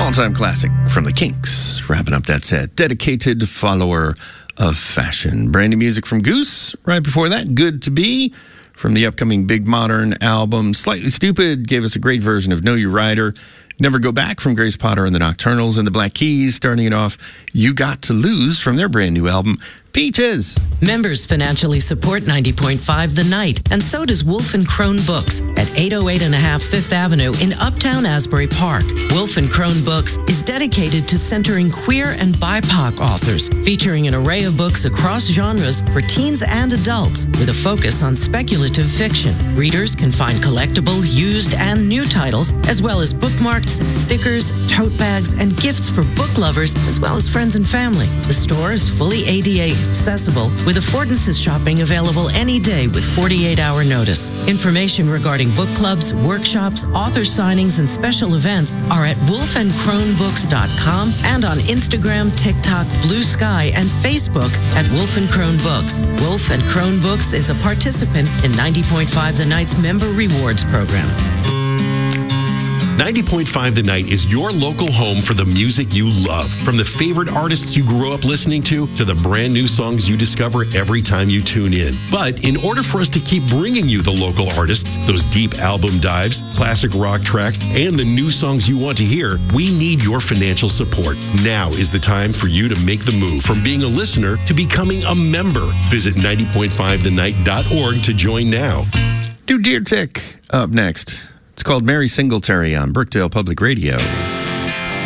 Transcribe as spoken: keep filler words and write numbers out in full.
All-time classic from the Kinks. Wrapping up that set. Dedicated follower of fashion. Brand new music from Goose. Right before that, Good to Be from the upcoming Big Modern album. Slightly Stupid gave us a great version of Know Your Rider. Never Go Back from Grace Potter and the Nocturnals and the Black Keys. Starting it off, You Got to Lose from their brand new album, Peaches. Members financially support ninety point five The Night, and so does Wolf and Crone Books at eight oh eight and a half Fifth Avenue in Uptown Asbury Park. Wolf and Crone Books is dedicated to centering queer and B I P O C authors, featuring an array of books across genres for teens and adults, with a focus on speculative fiction. Readers can find collectible, used, and new titles, as well as bookmarks, stickers, tote bags, and gifts for book lovers, as well as friends and family. The store is fully A D A accessible, with affordances shopping available any day with forty-eight hour notice. Information regarding book clubs, workshops, author signings, and special events are at wolf and crone books dot com and on Instagram, TikTok, Blue Sky, and Facebook at Wolf and Crone Books. Wolf and Crone Books is a participant in ninety point five The Night's Member Rewards Program. ninety point five The Night is your local home for the music you love. From the favorite artists you grew up listening to, to the brand new songs you discover every time you tune in. But in order for us to keep bringing you the local artists, those deep album dives, classic rock tracks, and the new songs you want to hear, we need your financial support. Now is the time for you to make the move from being a listener to becoming a member. Visit ninety point five the night dot org to join now. Do Deer Tick up next. It's called Mary Singletary on Brookdale Public Radio.